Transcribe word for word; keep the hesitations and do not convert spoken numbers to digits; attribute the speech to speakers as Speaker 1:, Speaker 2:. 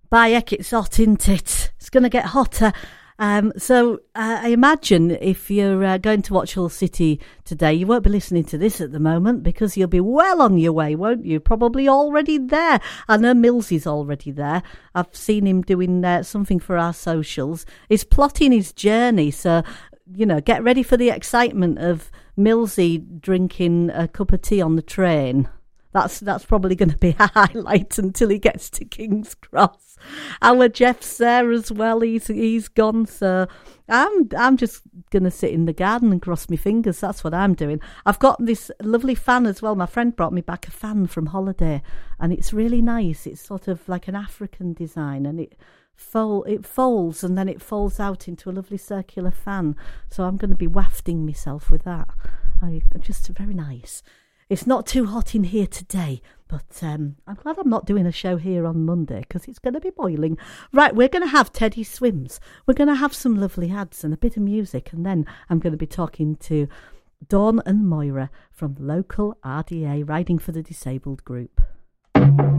Speaker 1: By heck, it's hot, isn't it? It's going to get hotter. Um, so uh, I imagine if you're uh, going to watch Hull City today, you won't be listening to this at the moment because you'll be well on your way, won't you? Probably already there. I know Mills is already there. I've seen him doing uh, something for our socials. He's plotting his journey, so, you know, get ready for the excitement of Millsy drinking a cup of tea on the train. That's that's probably going to be a highlight until he gets to King's Cross. Our Jeff's there as well. He's he's gone, so I'm I'm just going to sit in the garden and cross my fingers. That's what I'm doing. I've got this lovely fan as well. My friend brought me back a fan from holiday, and it's really nice. It's sort of like an African design, and it fold it folds and then it folds out into a lovely circular fan. So I'm going to be wafting myself with that. I, just very nice. It's not too hot in here today, but um, I'm glad I'm not doing a show here on Monday because it's going to be boiling. Right, we're going to have Teddy Swims. We're going to have some lovely ads and a bit of music, and then I'm going to be talking to Dawn and Moira from local R D A Riding for the Disabled group.